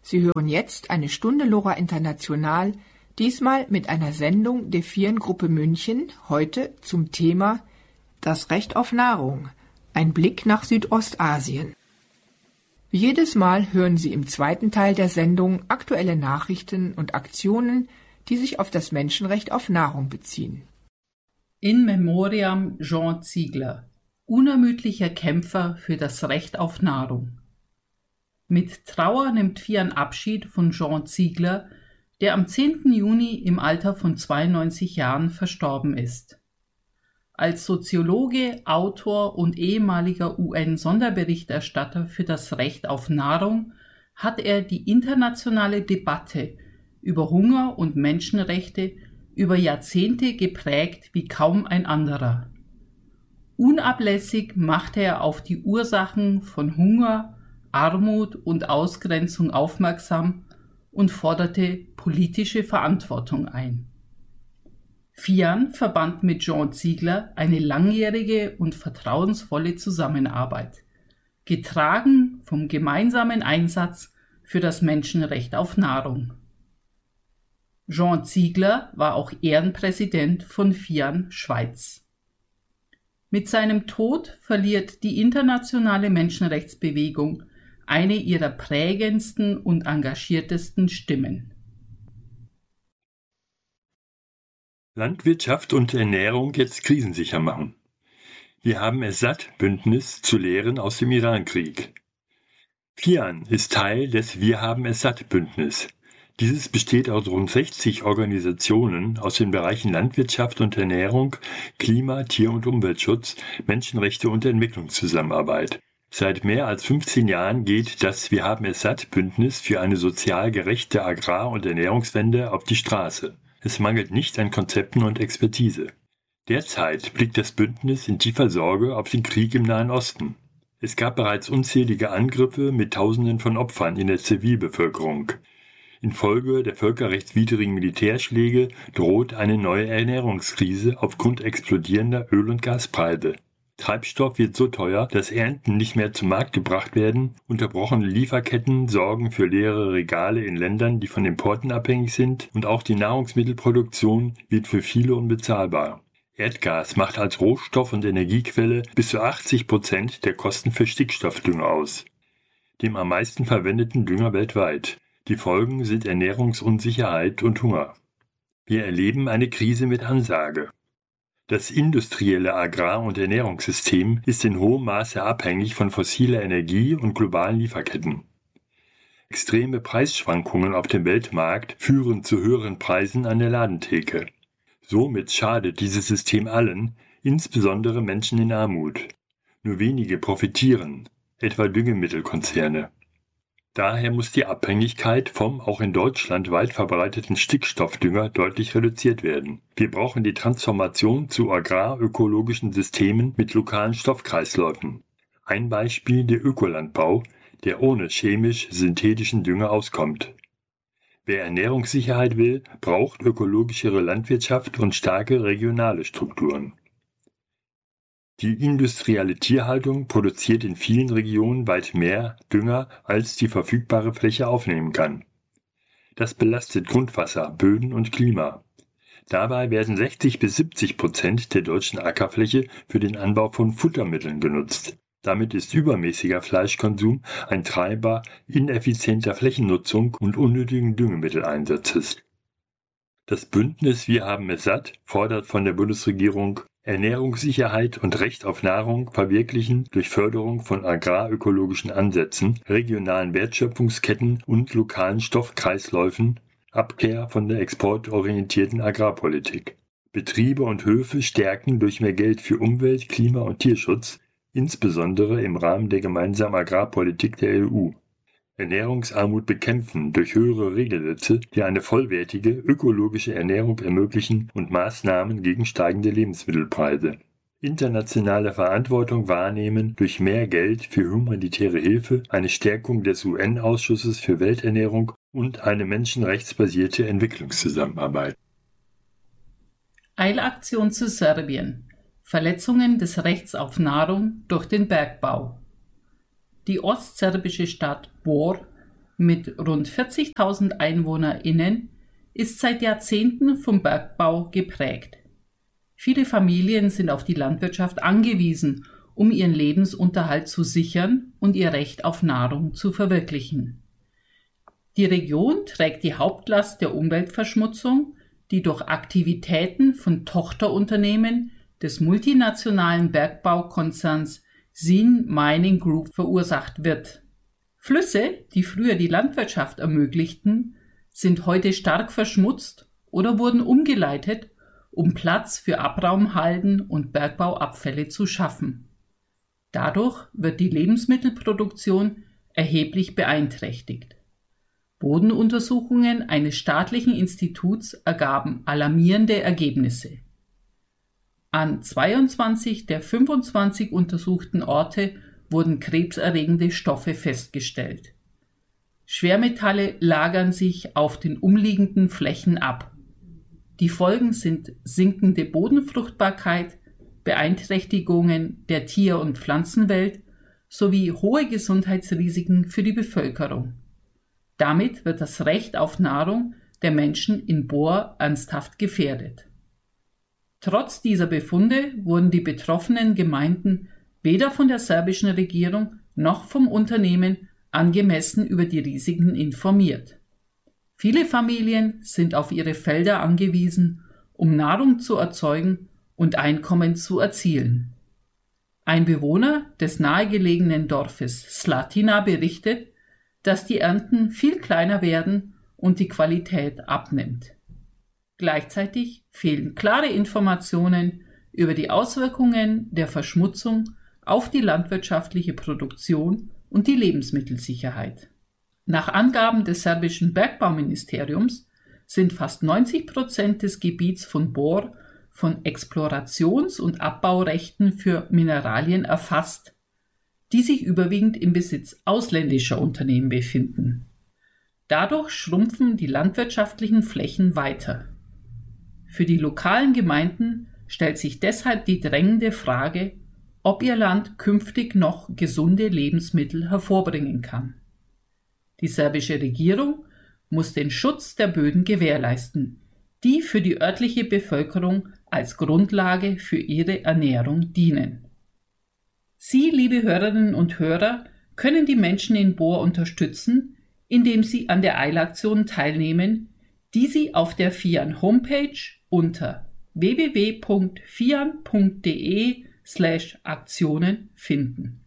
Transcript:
Sie hören jetzt eine Stunde Lora International, diesmal mit einer Sendung der Vieren-Gruppe München, heute zum Thema Das Recht auf Nahrung, ein Blick nach Südostasien. Wie jedes Mal hören Sie im zweiten Teil der Sendung aktuelle Nachrichten und Aktionen, die sich auf das Menschenrecht auf Nahrung beziehen. In Memoriam Jean Ziegler, unermüdlicher Kämpfer für das Recht auf Nahrung. Mit Trauer nimmt Fian Abschied von Jean Ziegler, der am 10. Juni im Alter von 92 Jahren verstorben ist. Als Soziologe, Autor und ehemaliger UN-Sonderberichterstatter für das Recht auf Nahrung hat er die internationale Debatte über Hunger und Menschenrechte über Jahrzehnte geprägt wie kaum ein anderer. Unablässig machte er auf die Ursachen von Hunger, Armut und Ausgrenzung aufmerksam und forderte politische Verantwortung ein. Fian verband mit Jean Ziegler eine langjährige und vertrauensvolle Zusammenarbeit, getragen vom gemeinsamen Einsatz für das Menschenrecht auf Nahrung. Jean Ziegler war auch Ehrenpräsident von Fian Schweiz. Mit seinem Tod verliert die internationale Menschenrechtsbewegung eine ihrer prägendsten und engagiertesten Stimmen. Landwirtschaft und Ernährung jetzt krisensicher machen. Wir haben es satt, Bündnis zu Lehren aus dem Irankrieg. FIAN ist Teil des Wir haben es satt Bündnis. Dieses besteht aus rund 60 Organisationen aus den Bereichen Landwirtschaft und Ernährung, Klima-, Tier- und Umweltschutz, Menschenrechte und Entwicklungszusammenarbeit. Seit mehr als 15 Jahren geht das Wir haben es satt Bündnis für eine sozial gerechte Agrar- und Ernährungswende auf die Straße. Es mangelt nicht an Konzepten und Expertise. Derzeit blickt das Bündnis in tiefer Sorge auf den Krieg im Nahen Osten. Es gab bereits unzählige Angriffe mit Tausenden von Opfern in der Zivilbevölkerung. Infolge der völkerrechtswidrigen Militärschläge droht eine neue Ernährungskrise aufgrund explodierender Öl- und Gaspreise. Treibstoff wird so teuer, dass Ernten nicht mehr zum Markt gebracht werden. Unterbrochene Lieferketten sorgen für leere Regale in Ländern, die von Importen abhängig sind. Und auch die Nahrungsmittelproduktion wird für viele unbezahlbar. Erdgas macht als Rohstoff und Energiequelle bis zu 80% der Kosten für Stickstoffdünger aus, dem am meisten verwendeten Dünger weltweit. Die Folgen sind Ernährungsunsicherheit und Hunger. Wir erleben eine Krise mit Ansage. Das industrielle Agrar- und Ernährungssystem ist in hohem Maße abhängig von fossiler Energie und globalen Lieferketten. Extreme Preisschwankungen auf dem Weltmarkt führen zu höheren Preisen an der Ladentheke. Somit schadet dieses System allen, insbesondere Menschen in Armut. Nur wenige profitieren, etwa Düngemittelkonzerne. Daher muss die Abhängigkeit vom auch in Deutschland weit verbreiteten Stickstoffdünger deutlich reduziert werden. Wir brauchen die Transformation zu agrarökologischen Systemen mit lokalen Stoffkreisläufen. Ein Beispiel der Ökolandbau, der ohne chemisch-synthetischen Dünger auskommt. Wer Ernährungssicherheit will, braucht ökologischere Landwirtschaft und starke regionale Strukturen. Die industrielle Tierhaltung produziert in vielen Regionen weit mehr Dünger, als die verfügbare Fläche aufnehmen kann. Das belastet Grundwasser, Böden und Klima. Dabei werden 60-70% der deutschen Ackerfläche für den Anbau von Futtermitteln genutzt. Damit ist übermäßiger Fleischkonsum ein Treiber ineffizienter Flächennutzung und unnötigen Düngemitteleinsatzes. Das Bündnis Wir haben es satt fordert von der Bundesregierung, Ernährungssicherheit und Recht auf Nahrung verwirklichen durch Förderung von agrarökologischen Ansätzen, regionalen Wertschöpfungsketten und lokalen Stoffkreisläufen, Abkehr von der exportorientierten Agrarpolitik. Betriebe und Höfe stärken durch mehr Geld für Umwelt, Klima und Tierschutz, insbesondere im Rahmen der gemeinsamen Agrarpolitik der EU. Ernährungsarmut bekämpfen durch höhere Regelsätze, die eine vollwertige ökologische Ernährung ermöglichen und Maßnahmen gegen steigende Lebensmittelpreise. Internationale Verantwortung wahrnehmen durch mehr Geld für humanitäre Hilfe, eine Stärkung des UN-Ausschusses für Welternährung und eine menschenrechtsbasierte Entwicklungszusammenarbeit. Eilaktion zu Serbien. Verletzungen des Rechts auf Nahrung durch den Bergbau. Die ostserbische Stadt Bor mit rund 40.000 EinwohnerInnen ist seit Jahrzehnten vom Bergbau geprägt. Viele Familien sind auf die Landwirtschaft angewiesen, um ihren Lebensunterhalt zu sichern und ihr Recht auf Nahrung zu verwirklichen. Die Region trägt die Hauptlast der Umweltverschmutzung, die durch Aktivitäten von Tochterunternehmen des multinationalen Bergbaukonzerns Xin Mining Group verursacht wird. Flüsse, die früher die Landwirtschaft ermöglichten, sind heute stark verschmutzt oder wurden umgeleitet, um Platz für Abraumhalden und Bergbauabfälle zu schaffen. Dadurch wird die Lebensmittelproduktion erheblich beeinträchtigt. Bodenuntersuchungen eines staatlichen Instituts ergaben alarmierende Ergebnisse. An 22 der 25 untersuchten Orte wurden krebserregende Stoffe festgestellt. Schwermetalle lagern sich auf den umliegenden Flächen ab. Die Folgen sind sinkende Bodenfruchtbarkeit, Beeinträchtigungen der Tier- und Pflanzenwelt sowie hohe Gesundheitsrisiken für die Bevölkerung. Damit wird das Recht auf Nahrung der Menschen in Bor ernsthaft gefährdet. Trotz dieser Befunde wurden die betroffenen Gemeinden weder von der serbischen Regierung noch vom Unternehmen angemessen über die Risiken informiert. Viele Familien sind auf ihre Felder angewiesen, um Nahrung zu erzeugen und Einkommen zu erzielen. Ein Bewohner des nahegelegenen Dorfes Slatina berichtet, dass die Ernten viel kleiner werden und die Qualität abnimmt. Gleichzeitig fehlen klare Informationen über die Auswirkungen der Verschmutzung auf die landwirtschaftliche Produktion und die Lebensmittelsicherheit. Nach Angaben des serbischen Bergbauministeriums sind fast 90% des Gebiets von Bor von Explorations- und Abbaurechten für Mineralien erfasst, die sich überwiegend im Besitz ausländischer Unternehmen befinden. Dadurch schrumpfen die landwirtschaftlichen Flächen weiter. Für die lokalen Gemeinden stellt sich deshalb die drängende Frage, ob ihr Land künftig noch gesunde Lebensmittel hervorbringen kann. Die serbische Regierung muss den Schutz der Böden gewährleisten, die für die örtliche Bevölkerung als Grundlage für ihre Ernährung dienen. Sie, liebe Hörerinnen und Hörer, können die Menschen in Bor unterstützen, indem Sie an der Eilaktion teilnehmen, die Sie auf der FIAN Homepage unter www.fian.de/Aktionen finden.